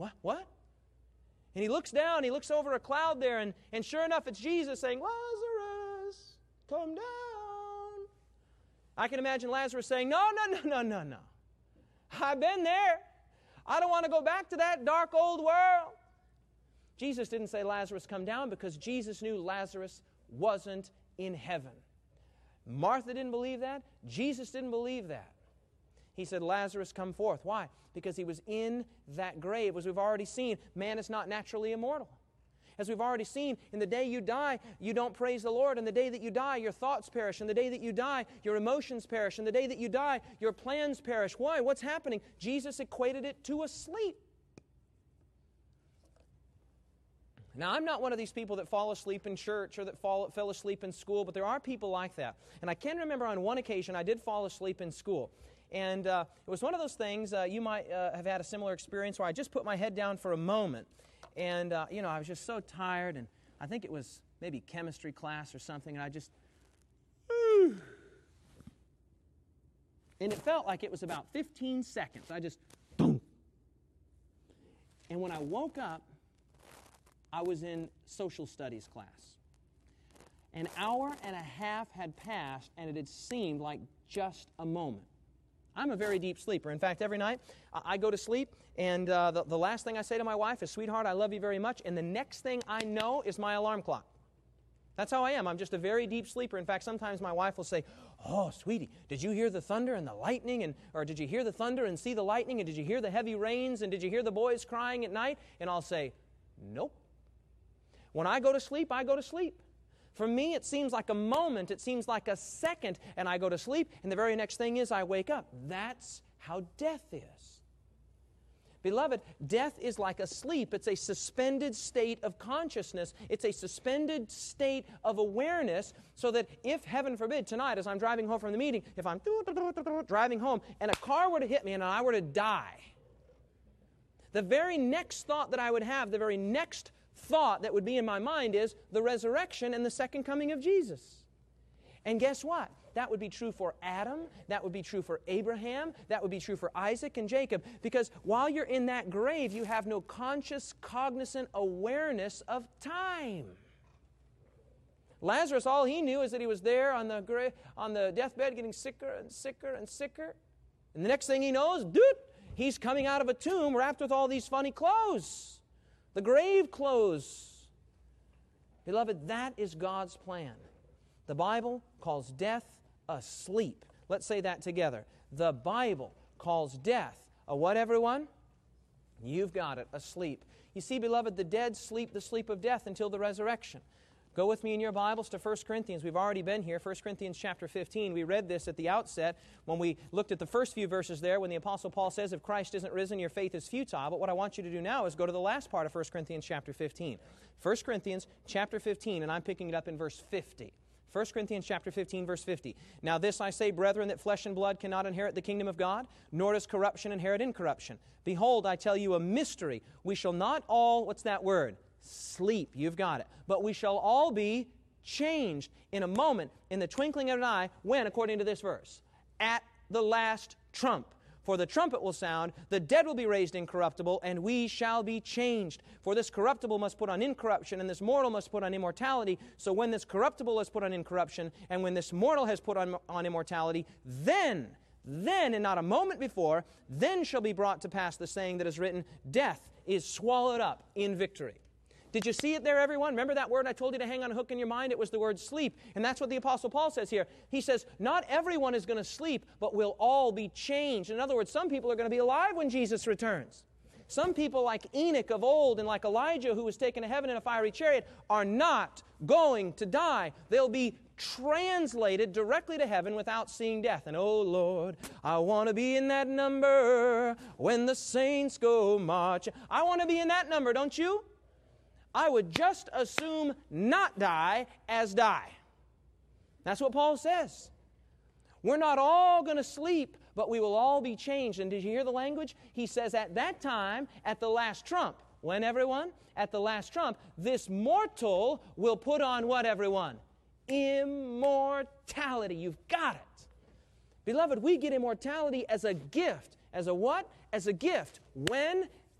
What? What? And he looks down, he looks over a cloud there, and sure enough, it's Jesus saying, Lazarus, come down. I can imagine Lazarus saying, no. I've been there. I don't want to go back to that dark old world. Jesus didn't say, Lazarus, come down, because Jesus knew Lazarus wasn't in heaven. Martha didn't believe that. Jesus didn't believe that. He said, Lazarus, come forth. Why? Because he was in that grave. As we've already seen, man is not naturally immortal. As we've already seen, in the day you die, you don't praise the Lord. In the day that you die, your thoughts perish. In the day that you die, your emotions perish. In the day that you die, your plans perish. Why? What's happening? Jesus equated it to a sleep. Now, I'm not one of these people that fall asleep in church or that fell asleep in school, but there are people like that. And I can remember on one occasion I did fall asleep in school. And it was one of those things, you might have had a similar experience, where I just put my head down for a moment. And, I was just so tired, and I think it was maybe chemistry class or something, and I just, and it felt like it was about 15 seconds. I just, boom. And when I woke up, I was in social studies class. An hour and a half had passed, and it had seemed like just a moment. I'm a very deep sleeper. In fact, every night I go to sleep, and the last thing I say to my wife is, sweetheart, I love you very much, and the next thing I know is my alarm clock. That's how I am. I'm just a very deep sleeper. In fact, sometimes my wife will say, oh, sweetie, did you hear the thunder and the lightning? Or did you hear the thunder and see the lightning? And did you hear the heavy rains? And did you hear the boys crying at night? And I'll say, nope. When I go to sleep, I go to sleep. For me, it seems like a moment, it seems like a second, and I go to sleep, and the very next thing is I wake up. That's how death is. Beloved, death is like a sleep. It's a suspended state of consciousness. It's a suspended state of awareness, so that if, heaven forbid, tonight as I'm driving home from the meeting, if I'm driving home and a car were to hit me and I were to die, the very next thought that I would have, the very next thought that would be in my mind is the resurrection and the second coming of Jesus. And guess what? That would be true for Adam, that would be true for Abraham, that would be true for Isaac and Jacob, because while you're in that grave, you have no conscious, cognizant awareness of time. Lazarus, all he knew is that he was there on the deathbed getting sicker and sicker and sicker. And the next thing he knows, he's coming out of a tomb wrapped with all these funny clothes. The grave clothes. Beloved, that is God's plan. The Bible calls death a sleep. Let's say that together. The Bible calls death a what, everyone? You've got it, a sleep. You see, beloved, the dead sleep the sleep of death until the resurrection. Go with me in your Bibles to 1 Corinthians. We've already been here. 1 Corinthians chapter 15. We read this at the outset when we looked at the first few verses there when the Apostle Paul says, if Christ isn't risen, your faith is futile. But what I want you to do now is go to the last part of 1 Corinthians chapter 15. 1 Corinthians chapter 15, and I'm picking it up in verse 50. 1 Corinthians chapter 15, verse 50. Now this I say, brethren, that flesh and blood cannot inherit the kingdom of God, nor does corruption inherit incorruption. Behold, I tell you a mystery. We shall not all, what's that word? Sleep. You've got it. But we shall all be changed in a moment, in the twinkling of an eye, when, according to this verse? At the last trump. For the trumpet will sound, the dead will be raised incorruptible, and we shall be changed. For this corruptible must put on incorruption, and this mortal must put on immortality. So when this corruptible has put on incorruption, and when this mortal has put on immortality, then, and not a moment before, then shall be brought to pass the saying that is written, death is swallowed up in victory. Did you see it there, everyone? Remember that word I told you to hang on a hook in your mind? It was the word sleep. And that's what the Apostle Paul says here. He says, not everyone is going to sleep, but we'll all be changed. In other words, some people are going to be alive when Jesus returns. Some people like Enoch of old and like Elijah, who was taken to heaven in a fiery chariot, are not going to die. They'll be translated directly to heaven without seeing death. And oh Lord, I want to be in that number when the saints go marching. I want to be in that number, don't you? I would just assume not die as die. That's what Paul says. We're not all going to sleep, but we will all be changed. And did you hear the language? He says at that time, at the last trump. When, everyone? At the last trump, this mortal will put on what, everyone? Immortality. You've got it. Beloved, we get immortality as a gift. As a what? As a gift. When?